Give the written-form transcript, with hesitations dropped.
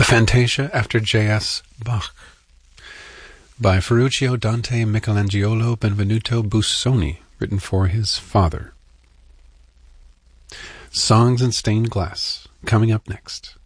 The Fantasia after J.S. Bach by Ferruccio Dante Michelangelo Benvenuto Busoni, written for his father. Songs in Stained Glass, coming up next.